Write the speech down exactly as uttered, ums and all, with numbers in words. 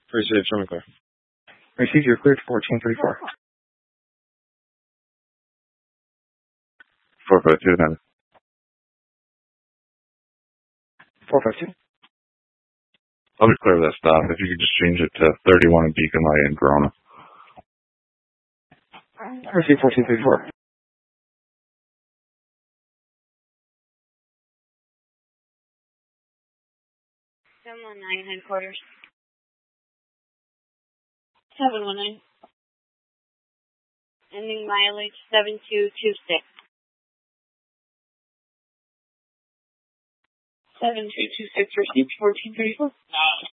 Received, show me clear. Received, you're cleared, fourteen thirty-four. four five two, then. four five two. I'll be clear with that stop. If you could just change it to thirty-one in Beacon Light and Corona. Received, fourteen thirty-four. seven one nine headquarters. seven one nine. Ending mileage seven two two six. seven two two six received fourteen thirty-four.